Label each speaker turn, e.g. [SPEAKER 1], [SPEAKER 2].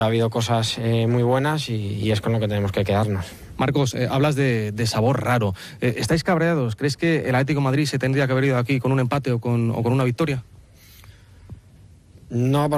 [SPEAKER 1] Ha habido cosas muy buenas y es con lo que tenemos que quedarnos.
[SPEAKER 2] Marcos, hablas de sabor raro. ¿Estáis cabreados? ¿Crees que el Atlético de Madrid se tendría que haber ido aquí con un empate o con una victoria?
[SPEAKER 1] No,